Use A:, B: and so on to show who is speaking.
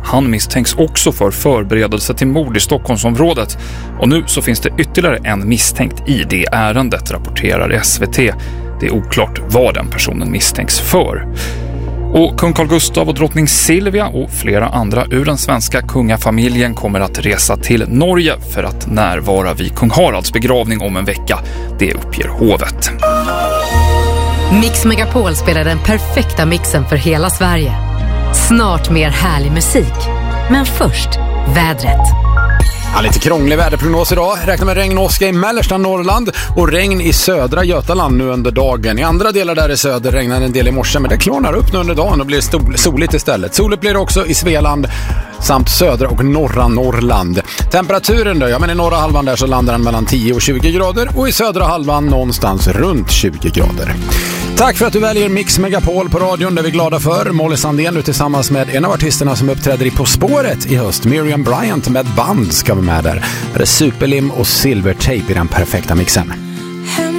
A: Han misstänks också för förberedelse till mord i Stockholmsområdet. Och nu så finns det ytterligare en misstänkt i det ärendet, rapporterar SVT. Det är oklart vad den personen misstänks för. Och kung Carl Gustaf och drottning Silvia och flera andra ur den svenska kungafamiljen kommer att resa till Norge för att närvara vid kung Haralds begravning om en vecka. Det uppger hovet.
B: Mix Megapol spelar den perfekta mixen för hela Sverige. Snart mer härlig musik. Men först, vädret.
C: Ja, lite krånglig väderprognos idag. Räknar med regn och åska i mellersta Norrland och regn i södra Götaland nu under dagen. I andra delar där i söder regnar en del i morse, men det klarnar upp nu under dagen och blir soligt istället. Soligt blir det också i Svealand samt södra och norra Norrland. Temperaturen då, men i norra halvan där så landar den mellan 10 och 20 grader och i södra halvan någonstans runt 20 grader. Tack för att du väljer Mix Megapol på radion, det är vi glada för. Molly Sandén nu tillsammans med en av artisterna som uppträder i På spåret i höst. Miriam Bryant med band ska vara med där. Det är Superlim och Silvertape i den perfekta mixen.